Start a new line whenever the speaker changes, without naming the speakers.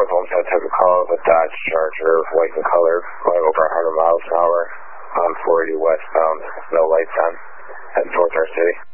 North Homestead took a call of a Dodge Charger, white in color, going over 100 miles an hour on 480 westbound, no lights on, heading towards our city.